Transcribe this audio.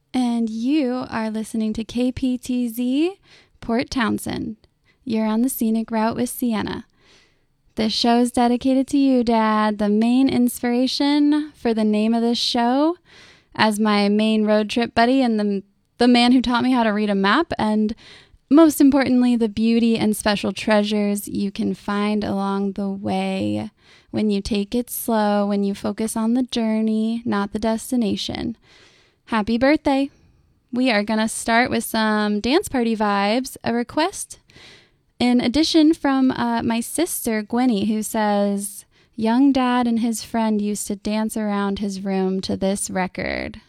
And you are listening to KPTZ Port Townsend. You're on the scenic route with Sienna. This show is dedicated to you, Dad, the main inspiration for the name of this show, as my main road trip buddy and the man who taught me how to read a map, and most importantly, the beauty and special treasures you can find along the way when you take it slow, when you focus on the journey, not the destination. Happy birthday! We are going to start with some dance party vibes, a request in addition from my sister, Gwenny, who says, young Dad and his friend used to dance around his room to this record.